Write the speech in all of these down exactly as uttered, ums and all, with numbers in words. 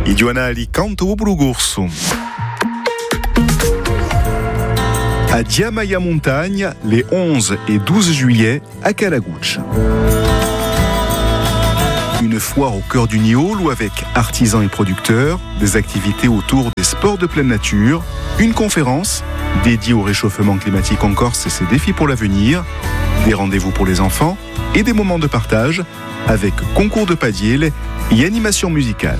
I giornali Canto Bulugursu. À Diamaya Montagne, les onze et douze juillet à Calagouche. Une foire au cœur du Niol où avec artisans et producteurs, des activités autour des sports de pleine nature, une conférence dédiée au réchauffement climatique en Corse et ses défis pour l'avenir, des rendez-vous pour les enfants et des moments de partage avec concours de padiel et animation musicale.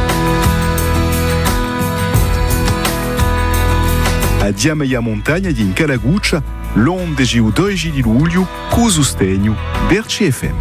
A Diamaya Montagne di in Calagouche, l'onde giu dodici di luglio, cu sostegno d'R C F M.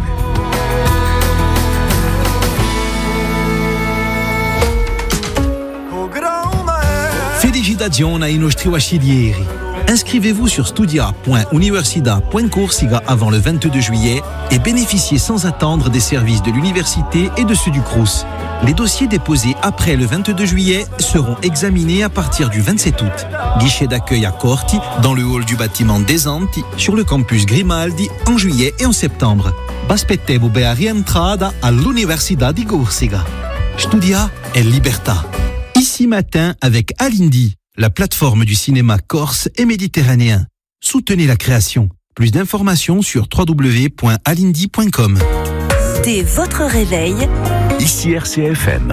Felicitazioni ai nostri vasciglieri. Inscrivez-vous sur studia point universidad point corsica avant le vingt-deux juillet et bénéficiez sans attendre des services de l'université et de ceux du Crous. Les dossiers déposés après le vingt-deux juillet seront examinés à partir du vingt-sept août. Guichet d'accueil à Corti, dans le hall du bâtiment des Anti, sur le campus Grimaldi, en juillet et en septembre. Baspettevo per rientrada all'Università di Corsica. Studia e libertà. Ici matin avec Alindi, la plateforme du cinéma corse et méditerranéen. Soutenez la création. Plus d'informations sur w w w point alindi point com. Dès votre réveil, ici R C F M.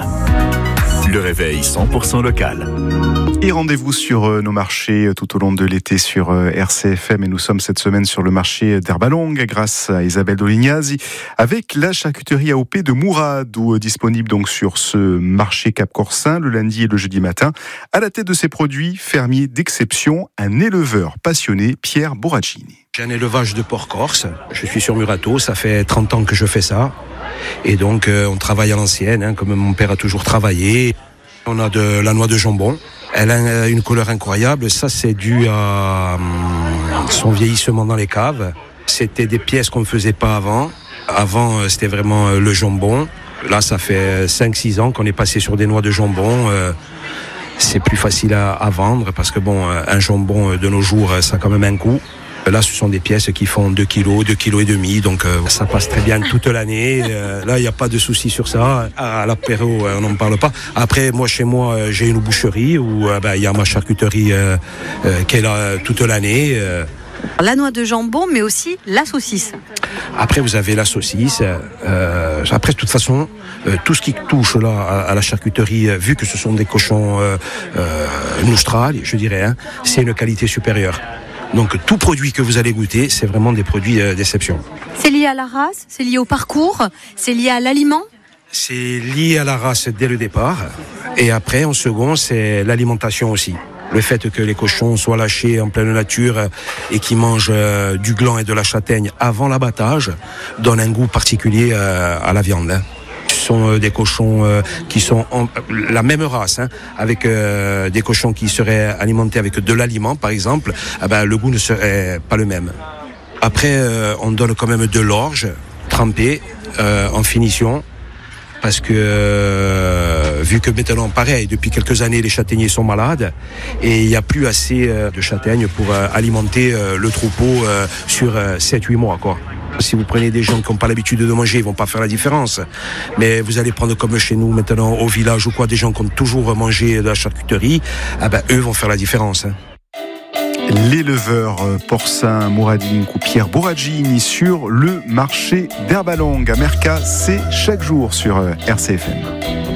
Le réveil cent pour cent local. Et rendez-vous sur euh, nos marchés euh, tout au long de l'été sur euh, R C F M. Et nous sommes cette semaine sur le marché d'Herbalongue grâce à Isabelle Dolignasi avec la charcuterie A O P de Mouradou, euh, disponible donc sur ce marché cap-corsin le lundi et le jeudi matin. À la tête de ces produits, fermier d'exception, un éleveur passionné, Pierre Borracini. J'ai un élevage de porc corse, je suis sur Murato, ça fait trente ans que je fais ça. Et donc euh, on travaille à l'ancienne, hein, comme mon père a toujours travaillé. On a de la noix de jambon, elle a une couleur incroyable, ça c'est dû à euh, son vieillissement dans les caves. C'était des pièces qu'on ne faisait pas avant, avant euh, c'était vraiment euh, le jambon. Là ça fait cinq six ans qu'on est passé sur des noix de jambon. Euh, c'est plus facile à, à vendre parce que bon, un jambon de nos jours ça a quand même un coût. Là, ce sont des pièces qui font deux kilos, deux kilos et demi, donc euh, ça passe très bien toute l'année. Euh, là, il n'y a pas de souci sur ça. À, à l'apéro, euh, on n'en parle pas. Après, moi, chez moi, euh, j'ai une boucherie où euh, bah, y a ma charcuterie euh, euh, qui est là toute l'année. Euh. La noix de jambon, mais aussi la saucisse. Après, vous avez la saucisse. Euh, après, de toute façon, euh, tout ce qui touche là à, à la charcuterie, euh, vu que ce sont des cochons euh, euh, nostrales, je dirais, hein, c'est une qualité supérieure. Donc tout produit que vous allez goûter, c'est vraiment des produits euh, d'exception. C'est lié à la race, c'est lié au parcours, c'est lié à l'aliment. C'est lié à la race dès le départ. Et après, en second, c'est l'alimentation aussi. Le fait que les cochons soient lâchés en pleine nature et qu'ils mangent euh, du gland et de la châtaigne avant l'abattage donne un goût particulier euh, à la viande. Hein. Ce sont des cochons euh, qui sont en, la même race, hein, avec euh, des cochons qui seraient alimentés avec de l'aliment, par exemple, eh ben, le goût ne serait pas le même. Après, euh, on donne quand même de l'orge trempée euh, en finition, parce que euh, vu que maintenant, pareil, depuis quelques années, les châtaigniers sont malades et il n'y a plus assez euh, de châtaignes pour euh, alimenter euh, le troupeau euh, sur euh, sept huit mois, quoi. Si vous prenez des gens qui n'ont pas l'habitude de manger, ils vont pas faire la différence. Mais vous allez prendre comme chez nous maintenant au village ou quoi, des gens qui ont toujours mangé de la charcuterie, ah ben eux vont faire la différence. Hein. L'éleveur porcin Mouradine ou Pierre Borracini sur le marché d'Herbalongue à Merca, c'est chaque jour sur R C F M.